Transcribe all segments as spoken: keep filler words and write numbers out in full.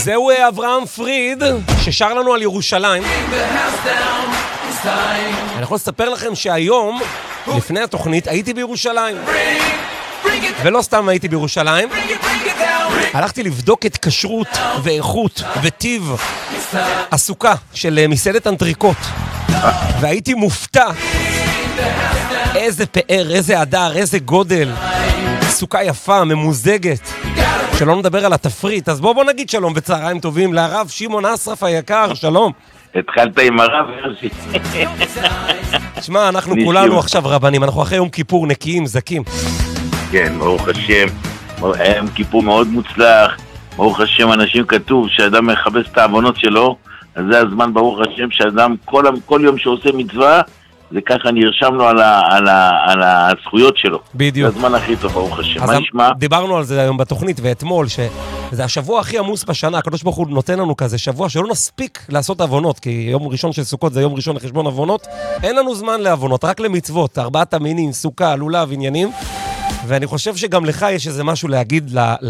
זהו אברהם פריד ששר לנו על ירושלים. אני יכול לספר לכם שהיום לפני התוכנית הייתי בירושלים, ולא סתם הייתי בירושלים, הלכתי לבדוק את כשרות ואיכות וטיב הסוכה של מסעדת אנטריקוט, והייתי מופתע איזה פאר, איזה הדר, איזה גודל, סוכה יפה, ממוזגת, שלא נדבר על התפריט. אז בוא בוא נגיד שלום וצהריים טובים לרב שמעון אסרף היקר. שלום. התחלת עם הרב הרשי. תשמע, אנחנו כולנו עכשיו רבנים, אנחנו אחרי יום כיפור נקיים, זקים. כן, ברוך השם, יום כיפור מאוד מוצלח, ברוך השם. אנשים כתוב שאדם מחפש את העוונות שלו, אז זה הזמן ברוך השם שאדם כל, כל יום שעושה מצווה, זה ככה נרשם לו על, ה, על, ה, על הזכויות שלו. בדיוק. זה הזמן הכי טוב, ברוך השם. מה נשמע? דיברנו על זה היום בתוכנית ואתמול, שזה השבוע הכי עמוס בשנה, הקדוש ברוך הוא נותן לנו כזה שבוע שלא נספיק לעשות עוונות, כי יום ראשון של סוכות זה יום ראשון לחשבון עוונות, אין לנו זמן לעוונות, רק למצוות, ארבעת המינים, סוכה, לולב, עניינים, ואני חושב שגם לך יש איזה משהו להגיד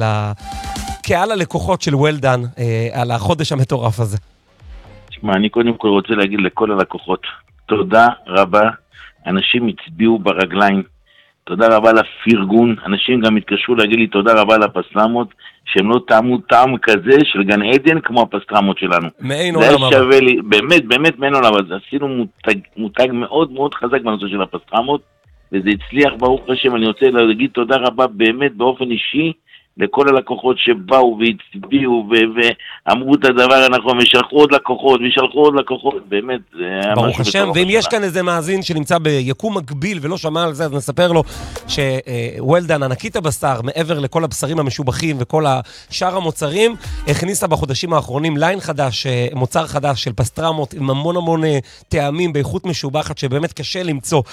לקהל הלקוחות של וולדן על החודש המטורף הזה. תשמע, אני קודם כל רוצה להגיד לכל הלקוחות, תודה רבה, אנשים הצביעו ברגליים, תודה רבה לפרגון, אנשים גם התקשרו להגיד לי תודה רבה לפסטרמות, שהם לא טעמו טעם כזה של גן עדן כמו הפסטרמות שלנו. מעין עולם הבא. זה שווה לי, באמת, באמת מעין עולם הבא, עשינו מותג, מותג מאוד מאוד חזק בנושא של הפסטרמות, וזה הצליח ברוך השם. אני רוצה להגיד תודה רבה באמת באופן אישי, לכל הלקוחות שבאו והצביעו ואמרו את הדבר הנכון, ושלחו עוד לקוחות, ושלחו עוד לקוחות, באמת, זה היה ברוך השם. ואם יש כאן איזה מאזין שנמצא ביקום מקביל ולא שמע על זה, אז נספר לו שוולדן, ענקית הבשר, מעבר לכל הבשרים המשובחים וכל השאר המוצרים, הכניסה בחודשים האחרונים ליין חדש, מוצר חדש של פסטרמות, עם המון המון טעמים באיכות משובחת, שבאמת קשה למצוא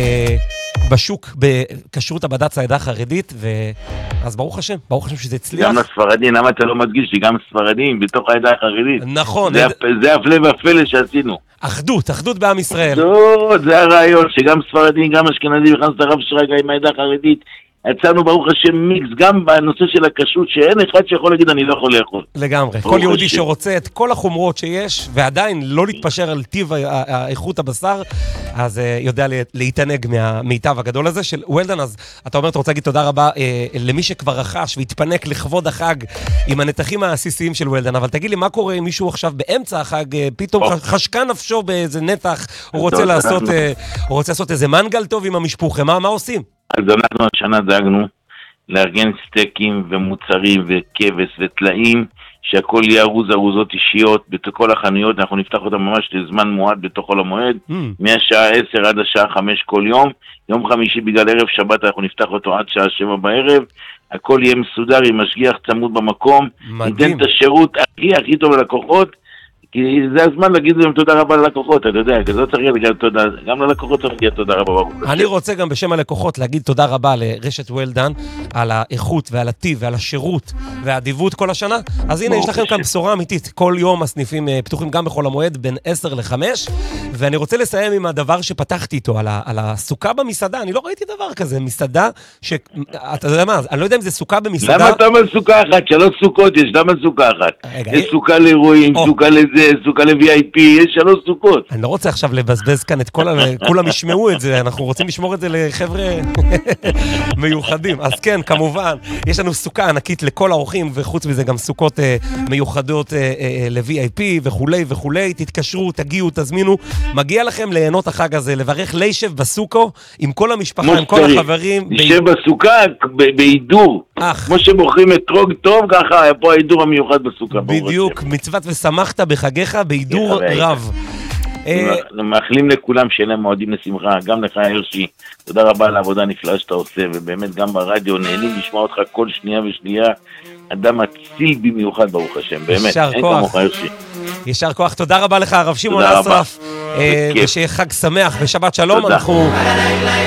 בשוק, בכשרות הבד"ץ העדה החרדית, ואז ברוך השם, ברוך השם שזה הצליח. גם הספרדים, למה אתה לא מדגיש לי? גם ספרדים בתוך העדה החרדית. נכון. זה, זה הפלא והפלא שעשינו. אחדות, אחדות בעם ישראל. אחדות, זה הרעיון, שגם ספרדים, גם אשכנזים, וכנס את הרב שרגא עם העדה החרדית, יצאנו ברוך השם מיקס, גם בנושא של הכשרות, שאין אחד שיכול להגיד אני לא יכול לאכול. לגמרי. כל יהודי שרוצה את כל החומרות שיש, ועדיין לא להתפשר על טיב האיכות הבשר, אז יודע להתענג מהמיטב הגדול הזה של וולדן. אז אתה אומר, אתה רוצה להגיד תודה רבה למי שכבר רכש והתפנק לכבוד החג עם הנתחים העסיסיים של וולדן, אבל תגיד לי, מה קורה אם מישהו עכשיו באמצע החג, פתאום חשקה נפשו באיזה נתח, הוא רוצה לעשות, הוא רוצה לעשות איזה מנגל טוב עם המשפוך, מה, מה עושים? אז אנחנו השנה דאגנו לארגן סטייקים ומוצרים וכבש וטלאים, שהכל יהיה ארוז ארוזות אישיות בכל החנויות. אנחנו נפתח אותם ממש לזמן מועד בתוך כל המועד, mm. מהשעה עשר עד השעה חמש כל יום. יום חמישי בגלל ערב שבת אנחנו נפתח אותו עד שעה שבע בערב. הכל יהיה מסודר עם משגיח צמוד במקום. מדהים. ניתן את השירות הכי הכי טוב ללקוחות, כי זה הזמן להגיד להם תודה רבה ללקוחות, אתה יודע, כי זה לא צריך להגיד תודה, גם ללקוחות צריך להגיד תודה רבה. אני רוצה גם בשם הלקוחות להגיד תודה רבה לרשת וולדן, על האיכות ועל הטיב ועל השירות והאדיבות כל השנה. אז הנה, יש לכם כאן בשורה אמיתית. כל יום הסניפים פתוחים גם בכל המועד, בין עשר לחמש, ואני רוצה לסיים עם הדבר שפתחתי איתו, על הסוכה במסעדה. אני לא ראיתי דבר כזה, מסעדה ש... אתה יודע מה, אני לא יודע אם זה סוכה במסעדה. למה אתה אומר סוכה אחת? שלוש סוכות יש, למה סוכה אחת? יש סוכה לאירועים, סוכה לזה, סוכה ל-וי איי פי, יש שלוש סוכות. אני לא רוצה עכשיו לבזבז כאן את כל ה... כולם ישמעו את זה, אנחנו רוצים לשמור את זה לחבר'ה מיוחדים. אז כן, כמובן, יש לנו סוכה ענקית לכל האורחים, וחוץ מזה גם סוכות מיוחדות ל-וי איי פי וכולי וכולי. תתקשרו, תגיעו, תזמינו. מגיע לכם ליהנות החג הזה, לברך לישב בסוכו, עם כל המשפחה, עם כל החברים. לישב בסוכה בהידור. כמו שמוכרים אתרוג טוב, ככה פה ההידור המיוחד בסוכה. בדיוק, מצוות ושמחת בחגיך בהידור רב. אנחנו מאחלים לכולם שיהיה להם מועדים לשמחה, גם לך הרשי, תודה רבה על העבודה הנפלאה שאתה עושה, ובאמת גם ברדיו נהנים לשמוע אותך כל שנייה ושנייה, אדם אציל במיוחד ברוך השם, באמת, אין כמוך הרשי. ישר כוח, תודה רבה לך הרב שמעון אסרף, ושיהיה חג שמח ושבת שלום. אנחנו